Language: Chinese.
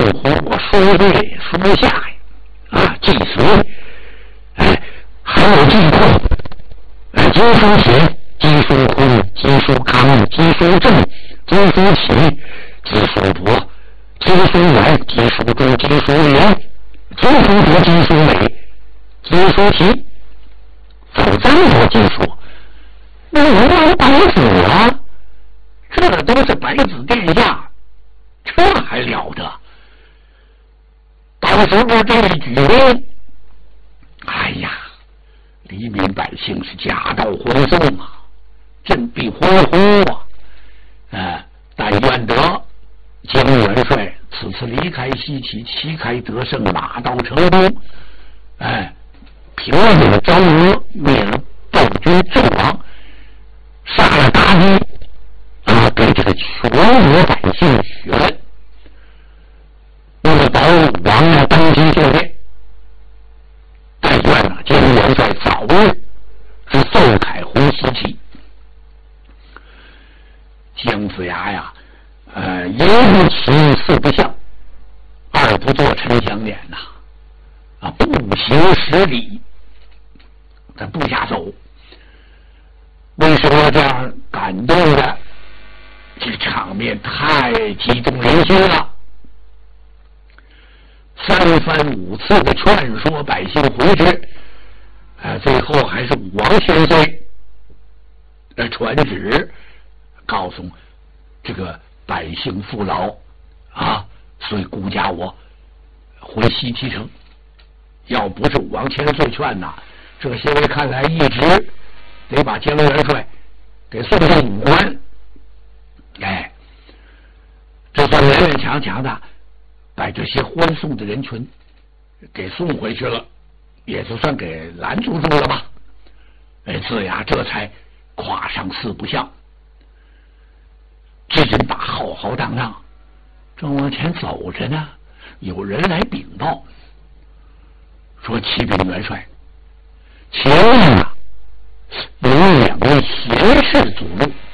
火水对水下呀，啊，祭水，还有祭库，祭书铁，祭书空，祭书康，祭书正，祭书起，祭书伯，祭书远，祭书中，祭书廉，祭书伯，祭书美，祭书提，走这么多祭书，那人家白子啊，这都是白子殿下，这还了得？到时候这一举动，哎呀，黎民百姓是夹道欢送啊，振臂欢呼啊！但愿得江元帅此次离开西岐，旗开得胜，马到成功，平了朝娥，灭了暴君纣王，杀了妲己啊，给这个全国百姓许愿。为了保武王呢当今就业，但愿呢江元帅早日是奏凯红西岐。姜子牙呀，一不骑四不像，二不做陈香莲呐，步行10里，在步下走。为什么这样感动的？这场面太激动人心了。3番5次的劝说百姓回之，最后还是武王千岁传旨告诉这个百姓父老啊，所以顾家我回西岐城。要不是武王千岁劝呐，这些位看来一直得把江元帅给送上武关。这算勉勉强强的把这些欢送的人群给送回去了，也就算给拦住了吧。子牙这才跨上4不像，只真把浩浩荡荡正往前走着呢，有人来禀报说：“启禀元帅，前面啊有2位贤士阻路。”